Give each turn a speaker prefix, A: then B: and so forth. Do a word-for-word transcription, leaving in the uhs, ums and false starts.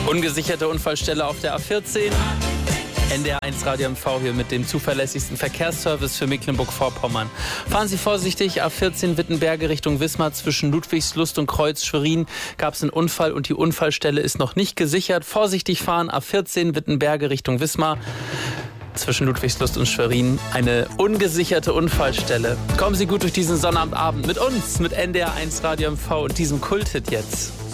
A: Ungesicherte Unfallstelle auf der A vierzehn. N D R eins Radio M V hier mit dem zuverlässigsten Verkehrsservice für Mecklenburg-Vorpommern. Fahren Sie vorsichtig, A vierzehn Wittenberge Richtung Wismar zwischen Ludwigslust und Kreuz-Schwerin gab es einen Unfall und die Unfallstelle ist noch nicht gesichert. Vorsichtig fahren, A vierzehn Wittenberge Richtung Wismar zwischen Ludwigslust und Schwerin eine ungesicherte Unfallstelle. Kommen Sie gut durch diesen Sonnabendabend mit uns, mit N D R eins Radio M V und diesem Kulthit jetzt.